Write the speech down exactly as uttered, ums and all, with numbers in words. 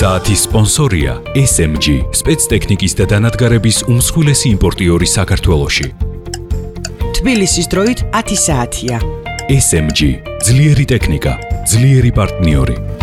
საათის სპონსორია ეს ემ ჯი, სპეცტექნიკის და დანადგარების უმსხვილესი იმპორტიორი საქართველოში. თბილისის დროით ათი საათია. ეს ემ ჯი, ძლიერი ტექნიკა, ძლიერი პარტნიორი.